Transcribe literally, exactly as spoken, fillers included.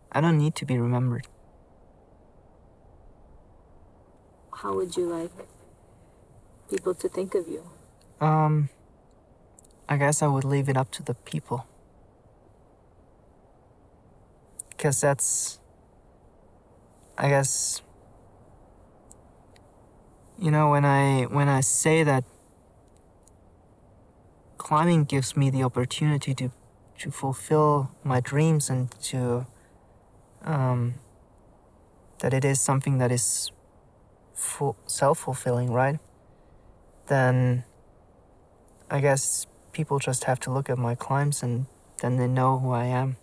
I don't need to be remembered. How would you like people to think of you? Um, I guess I would leave it up to the people. Because that's, I guess, you know, when I when I say that climbing gives me the opportunity to to fulfill my dreams and to um, that it is something that is full, self-fulfilling, right? Then I guess people just have to look at my climbs and then they know who I am.